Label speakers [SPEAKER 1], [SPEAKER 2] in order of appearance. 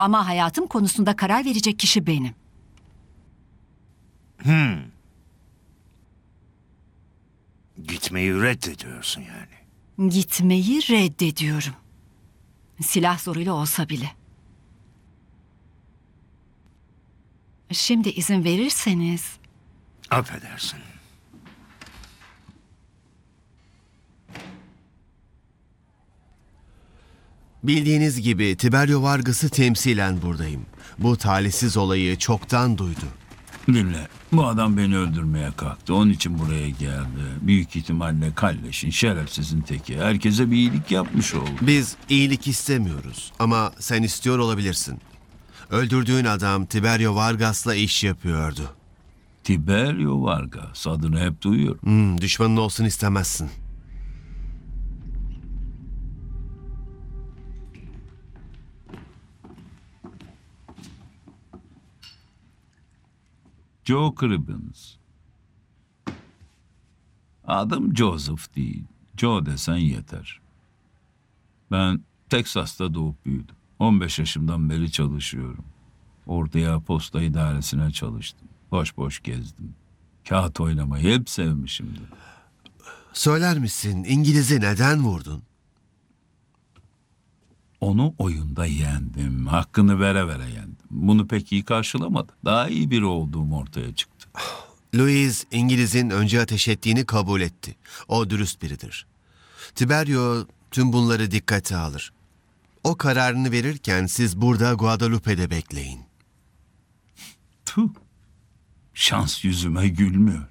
[SPEAKER 1] Ama hayatım konusunda karar verecek kişi benim.
[SPEAKER 2] Gitmeyi reddediyorsun yani.
[SPEAKER 1] Gitmeyi reddediyorum. Silah zoruyla olsa bile. Şimdi izin verirseniz...
[SPEAKER 2] Affedersin.
[SPEAKER 3] Bildiğiniz gibi Tiberio Vargas'ı temsilen buradayım. Bu talihsiz olayı çoktan duydu.
[SPEAKER 4] Dinle, bu adam beni öldürmeye kalktı. Onun için buraya geldi. Büyük ihtimalle kalleşin, şerefsizin teki. Herkese bir iyilik yapmış oldu.
[SPEAKER 3] Biz iyilik istemiyoruz ama sen istiyor olabilirsin. Öldürdüğün adam Tiberio Vargas'la iş yapıyordu.
[SPEAKER 4] Tiberio Vargas, adını hep duyuyorum.
[SPEAKER 3] Düşmanın olsun istemezsin.
[SPEAKER 4] Joe Cribbins. Adım Joseph değil. Joe desen yeter. Ben Teksas'ta doğup büyüdüm. 15 yaşımdan beri çalışıyorum. Ortaya posta idaresine çalıştım. Boş boş gezdim. Kağıt oynamayı hep sevmişimdir.
[SPEAKER 3] Söyler misin İngiliz'i neden vurdun?
[SPEAKER 4] Onu oyunda yendim. Hakkını vere vere yendim. Bunu pek iyi karşılamadı. Daha iyi biri olduğum ortaya çıktı.
[SPEAKER 3] Louis İngiliz'in önce ateş ettiğini kabul etti. O dürüst biridir. Tiberio tüm bunları dikkate alır. O kararını verirken siz burada Guadalupe'de bekleyin.
[SPEAKER 4] Tüh. Şans yüzüme gülmüyor.